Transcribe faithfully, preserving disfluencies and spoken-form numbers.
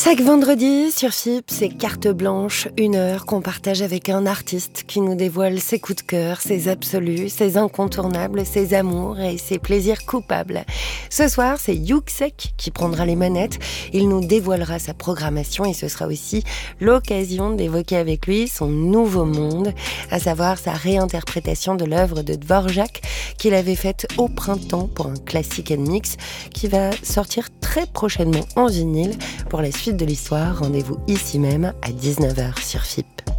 Chaque vendredi sur F I P, c'est carte blanche, une heure qu'on partage avec un artiste qui nous dévoile ses coups de cœur, ses absolus, ses incontournables, ses amours et ses plaisirs coupables. Ce soir, c'est Yuksek qui prendra les manettes. Il nous dévoilera sa programmation et ce sera aussi l'occasion d'évoquer avec lui son nouveau monde, à savoir sa réinterprétation de l'œuvre de Dvorak qu'il avait faite au printemps pour un classique and mix qui va sortir très prochainement en vinyle. Pour la suite de l'histoire, rendez-vous ici même à dix-neuf heures sur F I P.